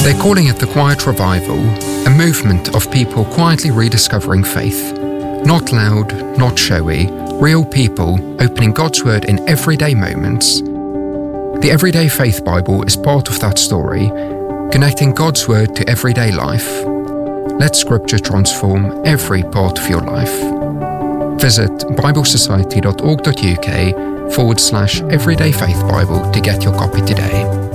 They're calling it the Quiet Revival, a movement of people quietly rediscovering faith. Not loud, not showy, real people opening God's Word in everyday moments. The Everyday Faith Bible is part of that story, connecting God's Word to everyday life. Let Scripture transform every part of your life. Visit biblesociety.org.uk/Everyday Faith Bible to get your copy today.